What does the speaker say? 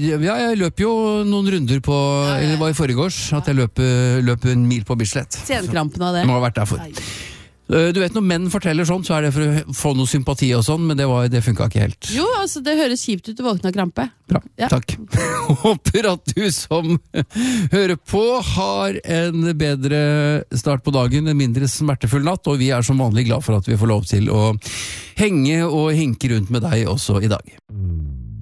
jeg løper jo noen runder på, eller det var i forgårs, at jeg løper en mil på Bislett. Senkrampen av det. Det må ha vært derfor. Du vet, når menn forteller sånn, så det for å få noe sympati og sånn, men det funket ikke helt. Jo, altså det høres kjipt ut å våkne av krampe. Bra, takk. Håper at du som hører på har en bedre start på dagen, en mindre smertefull natt, og vi som vanlig glad for at vi får lov til å henge og hinke rundt med deg også i dag.